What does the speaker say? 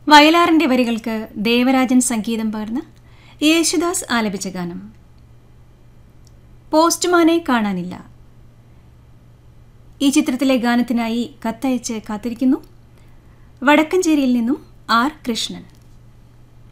വയലാറിന്റെ വരികൾക്ക് ദേവരാജൻ സംഗീതം പകർന്ന് യേശുദാസ് ആലപിച്ച ഗാനം. പോസ്റ്റ്മാനെ കാണാനില്ല. ഈ ചിത്രത്തിലെ ഗാനത്തിനായി കത്തയച്ച് കാത്തിരിക്കുന്നു. വടക്കഞ്ചേരിയിൽ നിന്നും ആർ കൃഷ്ണൻ.